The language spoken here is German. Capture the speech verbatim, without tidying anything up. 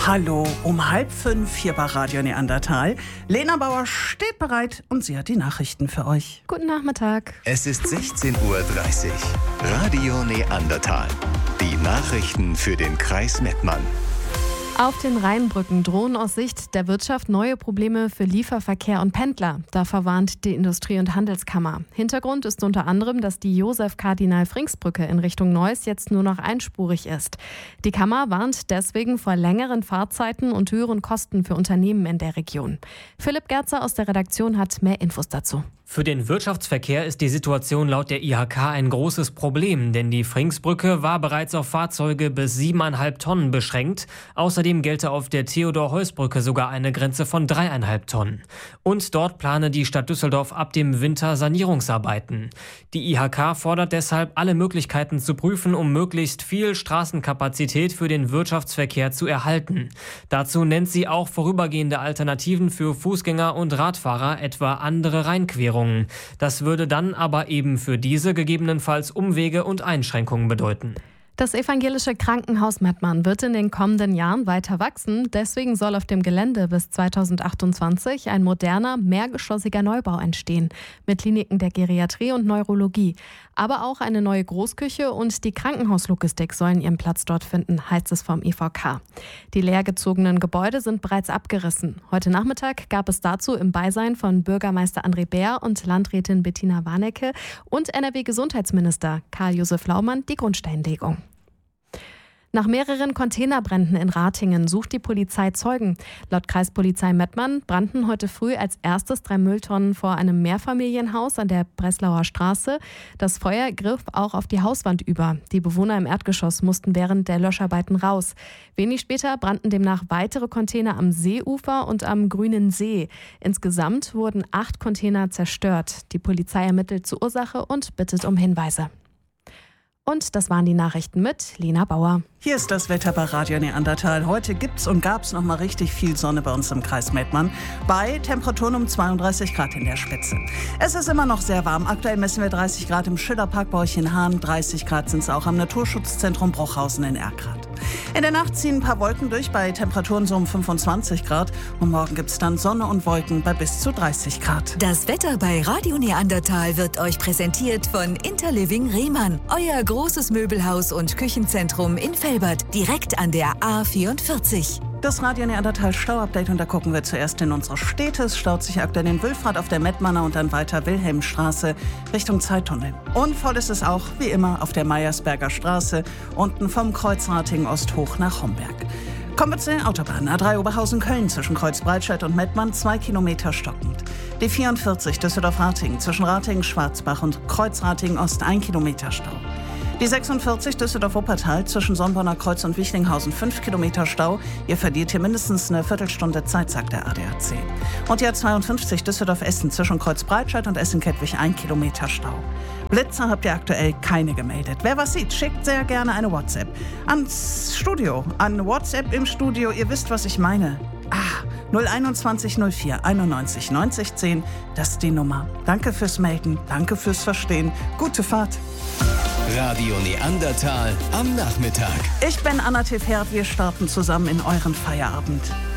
Hallo, um halb fünf hier bei Radio Neandertal. Lena Bauer steht bereit und sie hat die Nachrichten für euch. Guten Nachmittag. Es ist sechzehn Uhr dreißig. Radio Neandertal. Die Nachrichten für den Kreis Mettmann. Auf den Rheinbrücken drohen aus Sicht der Wirtschaft neue Probleme für Lieferverkehr und Pendler. Da verwarnt die Industrie- und Handelskammer. Hintergrund ist unter anderem, dass die Josef-Kardinal-Frings-Brücke in Richtung Neuss jetzt nur noch einspurig ist. Die Kammer warnt deswegen vor längeren Fahrzeiten und höheren Kosten für Unternehmen in der Region. Philipp Gerzer aus der Redaktion hat mehr Infos dazu. Für den Wirtschaftsverkehr ist die Situation laut der I H K ein großes Problem, denn die Fringsbrücke war bereits auf Fahrzeuge bis siebeneinhalb Tonnen beschränkt. Außerdem gelte auf der Theodor-Heuss-Brücke sogar eine Grenze von dreieinhalb Tonnen. Und dort plane die Stadt Düsseldorf ab dem Winter Sanierungsarbeiten. Die I H K fordert deshalb, alle Möglichkeiten zu prüfen, um möglichst viel Straßenkapazität für den Wirtschaftsverkehr zu erhalten. Dazu nennt sie auch vorübergehende Alternativen für Fußgänger und Radfahrer, etwa andere Rheinquerungen. Das würde dann aber eben für diese gegebenenfalls Umwege und Einschränkungen bedeuten. Das evangelische Krankenhaus Mettmann wird in den kommenden Jahren weiter wachsen. Deswegen soll auf dem Gelände bis zweitausendachtundzwanzig ein moderner, mehrgeschossiger Neubau entstehen. Mit Kliniken der Geriatrie und Neurologie. Aber auch eine neue Großküche und die Krankenhauslogistik sollen ihren Platz dort finden, heißt es vom E V K. Die leergezogenen Gebäude sind bereits abgerissen. Heute Nachmittag gab es dazu im Beisein von Bürgermeister André Bär und Landrätin Bettina Warnecke und N R W-Gesundheitsminister Karl-Josef Laumann die Grundsteinlegung. Nach mehreren Containerbränden in Ratingen sucht die Polizei Zeugen. Laut Kreispolizei Mettmann brannten heute früh als erstes drei Mülltonnen vor einem Mehrfamilienhaus an der Breslauer Straße. Das Feuer griff auch auf die Hauswand über. Die Bewohner im Erdgeschoss mussten während der Löscharbeiten raus. Wenig später brannten demnach weitere Container am Seeufer und am Grünen See. Insgesamt wurden acht Container zerstört. Die Polizei ermittelt zur Ursache und bittet um Hinweise. Und das waren die Nachrichten mit Lena Bauer. Hier ist das Wetter bei Radio Neandertal. Heute gibt's und gab's noch mal richtig viel Sonne bei uns im Kreis Mettmann. Bei Temperaturen um zweiunddreißig Grad in der Spitze. Es ist immer noch sehr warm. Aktuell messen wir dreißig Grad im Schillerpark bei euch in Hahn. dreißig Grad sind es auch am Naturschutzzentrum Bruchhausen in Erkrath. In der Nacht ziehen ein paar Wolken durch bei Temperaturen so um fünfundzwanzig Grad. Und morgen gibt's dann Sonne und Wolken bei bis zu dreißig Grad. Das Wetter bei Radio Neandertal wird euch präsentiert von Interliving Rehmann. Euer großes Möbelhaus und Küchenzentrum in Velbert, direkt an der A vierundvierzig. Das Radio Neandertal Stauupdate und da gucken wir zuerst in unsere Städte. Es staut sich aktuell in Wülfrath auf der Mettmanner und dann weiter Wilhelmstraße Richtung Zeittunnel. Und voll ist es auch, wie immer, auf der Meyersberger Straße, unten vom Kreuz Ratingen Ost hoch nach Homberg. Kommen wir zu den Autobahnen. A drei Oberhausen-Köln zwischen Kreuz Breitscheid und Mettmann, zwei Kilometer stockend. Die vierundvierzig Düsseldorf-Ratingen zwischen Ratingen-Schwarzbach und Kreuz Ratingen Ost, ein Kilometer Stau. Die sechsundvierzig Düsseldorf-Wuppertal zwischen Sonborner Kreuz und Wichlinghausen, fünf Kilometer Stau. Ihr verliert hier mindestens eine Viertelstunde Zeit, sagt der A D A C. Und die A zweiundfünfzig Düsseldorf-Essen zwischen Kreuz Breitscheid und Essen-Kettwig, ein Kilometer Stau. Blitzer habt ihr aktuell keine gemeldet. Wer was sieht, schickt sehr gerne eine WhatsApp ans Studio, an WhatsApp im Studio. Ihr wisst, was ich meine. Ah, null einundzwanzig null vier einundneunzig neunzig zehn, das ist die Nummer. Danke fürs Melden, danke fürs Verstehen. Gute Fahrt. Radio Neandertal am Nachmittag. Ich bin Anna Tefert, wir starten zusammen in euren Feierabend.